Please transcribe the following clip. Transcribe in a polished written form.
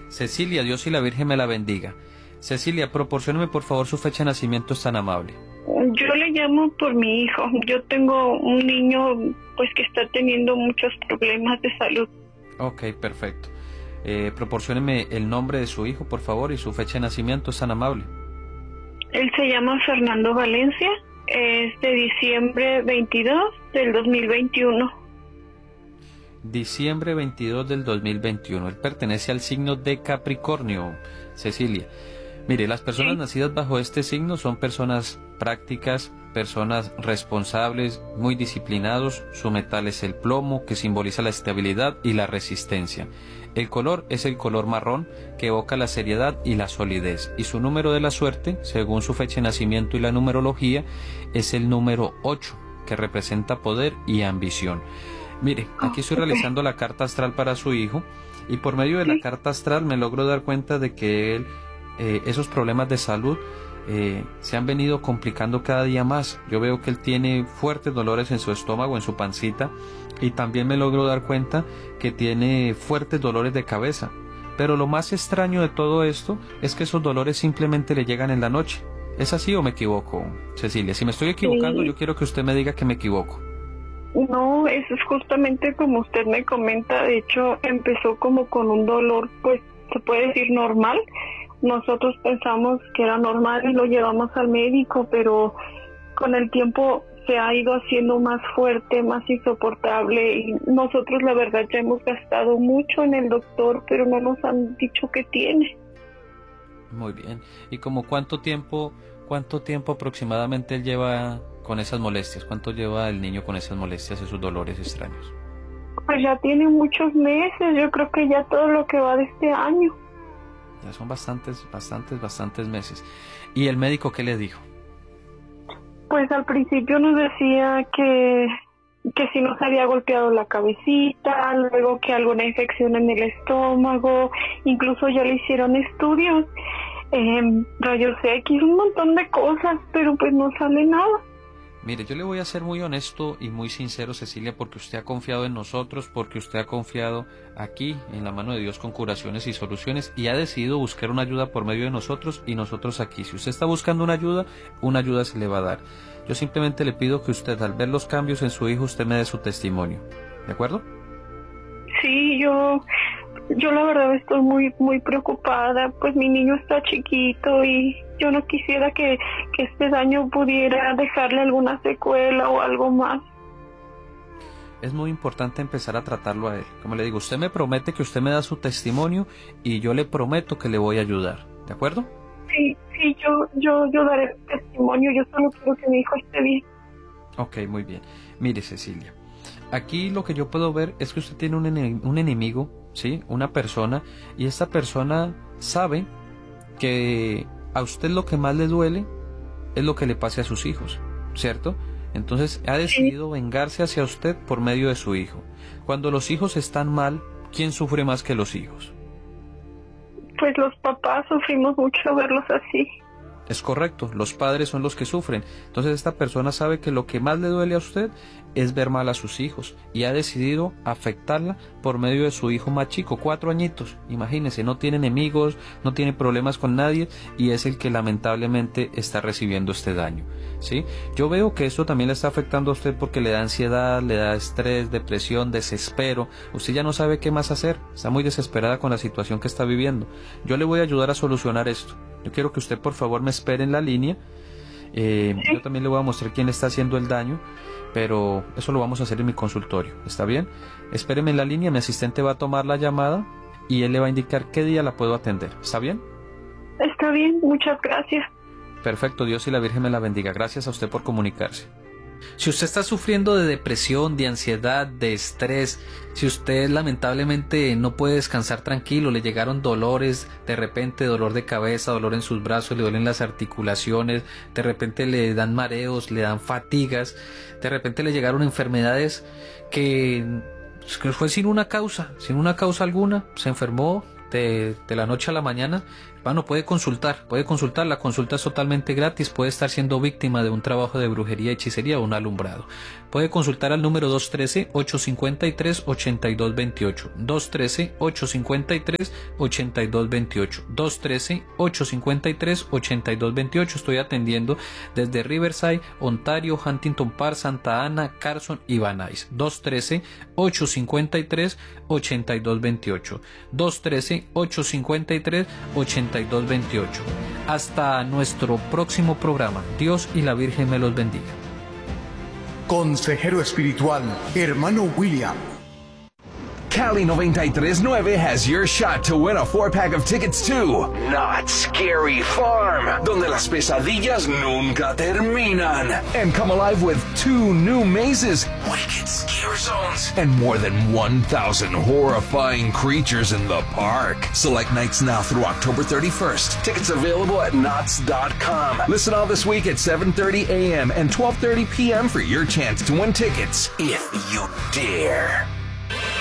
Cecilia, Dios y la Virgen me la bendiga. Cecilia, proporcióneme por favor su fecha de nacimiento, es tan amable. Yo le llamo por mi hijo. Yo tengo un niño pues que está teniendo muchos problemas de salud. Ok, perfecto. Proporcióneme el nombre de su hijo, por favor, y su fecha de nacimiento, es tan amable. Él se llama Fernando Valencia, es de diciembre 22 del 2021. Diciembre 22 del 2021. Él pertenece al signo de Capricornio, Cecilia. Mire, las personas nacidas bajo este signo son personas prácticas, personas responsables, muy disciplinados. Su metal es el plomo, que simboliza la estabilidad y la resistencia. El color es el color marrón, que evoca la seriedad y la solidez. Y su número de la suerte, según su fecha de nacimiento y la numerología, es el número 8, que representa poder y ambición. Mire, aquí estoy realizando la carta astral para su hijo, y por medio de la carta astral me logro dar cuenta de que él, esos problemas de salud se han venido complicando cada día más. Yo veo que él tiene fuertes dolores en su estómago, en su pancita, y también me logro dar cuenta que tiene fuertes dolores de cabeza. Pero lo más extraño de todo esto es que esos dolores simplemente le llegan en la noche. ¿Es así o me equivoco, Cecilia? Si me estoy equivocando, yo quiero que usted me diga que me equivoco. No, eso es justamente como usted me comenta. De hecho, empezó como con un dolor, pues se puede decir normal. Nosotros pensamos que era normal y lo llevamos al médico, pero con el tiempo se ha ido haciendo más fuerte, más insoportable, y nosotros la verdad ya hemos gastado mucho en el doctor, pero no nos han dicho qué tiene. Muy bien. ¿Y como cuánto tiempo aproximadamente él lleva con esas molestias? ¿Cuánto lleva el niño con esas molestias, esos dolores extraños? Pues ya tiene muchos meses, yo creo que ya todo lo que va de este año. Ya son bastantes meses. ¿Y el médico qué le dijo? Pues al principio nos decía que si nos había golpeado la cabecita, luego que alguna infección en el estómago, incluso ya le hicieron estudios, rayos X, un montón de cosas, pero pues no sale nada. Mire, yo le voy a ser muy honesto y muy sincero, Cecilia, porque usted ha confiado en nosotros, porque usted ha confiado aquí en la mano de Dios con curaciones y soluciones, y ha decidido buscar una ayuda por medio de nosotros y nosotros aquí. Si usted está buscando una ayuda se le va a dar. Yo simplemente le pido que usted, al ver los cambios en su hijo, usted me dé su testimonio. ¿De acuerdo? Sí, yo la verdad estoy muy preocupada, pues mi niño está chiquito y yo no quisiera que este daño pudiera dejarle alguna secuela o algo más. Es muy importante empezar a tratarlo a él. Como le digo, usted me promete que usted me da su testimonio y yo le prometo que le voy a ayudar. ¿De acuerdo? Sí, yo daré testimonio, yo solo quiero que mi hijo esté bien. Ok, muy bien. Mire, Cecilia, aquí lo que yo puedo ver es que usted tiene un enemigo, ¿sí? Una persona, y esta persona sabe que a usted lo que más le duele es lo que le pase a sus hijos, ¿cierto? Entonces ha decidido vengarse hacia usted por medio de su hijo. Cuando los hijos están mal, ¿quién sufre más que los hijos? Pues los papás sufrimos mucho verlos así. Es correcto, los padres son los que sufren. Entonces esta persona sabe que lo que más le duele a usted es ver mal a sus hijos y ha decidido afectarla por medio de su hijo más chico, 4 añitos. Imagínese, no tiene enemigos, no tiene problemas con nadie y es el que lamentablemente está recibiendo este daño, ¿sí? Yo veo que esto también le está afectando a usted porque le da ansiedad, le da estrés, depresión, desespero. Usted ya no sabe qué más hacer, está muy desesperada con la situación que está viviendo. Yo le voy a ayudar a solucionar esto. Yo quiero que usted por favor me espere en la línea. Yo también le voy a mostrar quién le está haciendo el daño, pero eso lo vamos a hacer en mi consultorio, ¿está bien? Espéreme en la línea, mi asistente va a tomar la llamada y él le va a indicar qué día la puedo atender, ¿está bien? Está bien, muchas gracias. Perfecto, Dios y la Virgen me la bendiga. Gracias a usted por comunicarse. Si usted está sufriendo de depresión, de ansiedad, de estrés, si usted lamentablemente no puede descansar tranquilo, le llegaron dolores, de repente dolor de cabeza, dolor en sus brazos, le duelen las articulaciones, de repente le dan mareos, le dan fatigas, de repente le llegaron enfermedades que fue sin una causa alguna, se enfermó de la noche a la mañana, Bueno, puede consultar, la consulta es totalmente gratis, puede estar siendo víctima de un trabajo de brujería, hechicería o un alumbrado. Puede consultar al número 213-853-8228, 213-853-8228, 213-853-8228. Estoy atendiendo desde Riverside, Ontario, Huntington Park, Santa Ana, Carson y Van Nuys. 213-853-8228, 213-853-8228. Hasta nuestro próximo programa. Dios y la Virgen me los bendiga. Consejero espiritual, hermano William. Cali 93.9 has your shot to win a 4-pack of tickets to Not Scary Farm, donde las pesadillas nunca terminan. And come alive with 2 new mazes, wicked scare zones, and more than 1,000 horrifying creatures in the park. Select nights now through October 31st. Tickets available at knots.com. Listen all this week at 7:30 a.m. and 12:30 p.m. for your chance to win tickets, if you dare.